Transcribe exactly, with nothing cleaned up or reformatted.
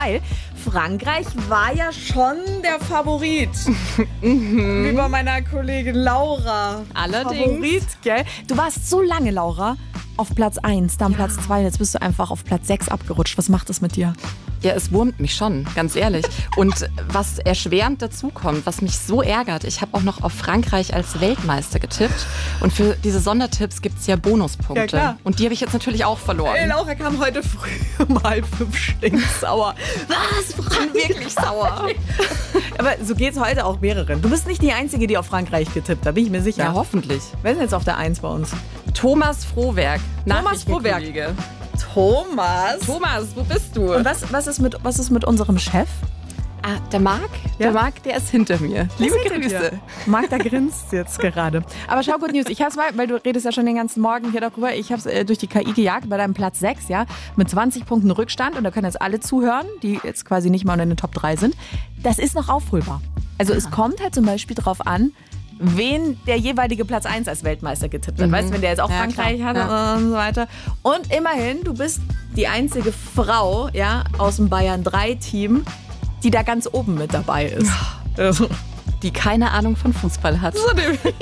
Frankreich war ja schon der Favorit. Wie bei meiner Kollegin Laura. Allerdings. Favorit, gell? Du warst so lange, Laura, auf Platz eins, dann Platz zwei. Jetzt bist du einfach auf Platz sechs abgerutscht. Was macht das mit dir? Ja, es wurmt mich schon, ganz ehrlich. Und was erschwerend dazu kommt, was mich so ärgert, ich habe auch noch auf Frankreich als Weltmeister getippt. Und für diese Sondertipps gibt es ja Bonuspunkte. Ja, klar. Und die habe ich jetzt natürlich auch verloren. Hey, Laura kam heute früh um halb fünf stinksauer. Was? Ich bin wirklich sauer. Aber so geht's heute auch mehreren. Du bist nicht die Einzige, die auf Frankreich getippt hat, bin ich mir sicher. Ja, hoffentlich. Wer ist denn jetzt auf der Eins bei uns? Thomas Frohwerk. Thomas Frohwerk. Nachrichtenkollege. Thomas. Thomas, wo bist du? Und was, was, ist mit, was ist mit unserem Chef? Ah, der Marc? Ja? Der Marc, der ist hinter mir. Liebe hinter Grüße. dir. Marc, da grinst jetzt gerade. Aber schau, Good News. Ich hab's mal, weil du redest ja schon den ganzen Morgen hier darüber. Ich hab's äh, durch die K I gejagt bei deinem Platz sechs, ja, mit zwanzig Punkten Rückstand. Und da können jetzt alle zuhören, die jetzt quasi nicht mal in den Top drei sind. Das ist noch aufholbar. Also ah. es kommt halt zum Beispiel drauf an, wen der jeweilige Platz eins als Weltmeister getippt hat. Mhm. Weißt du, wenn der jetzt auch ja, Frankreich klar. hat ja. und so weiter. Und immerhin, du bist die einzige Frau, ja, aus dem Bayern drei Team, die da ganz oben mit dabei ist. Die keine Ahnung von Fußball hat.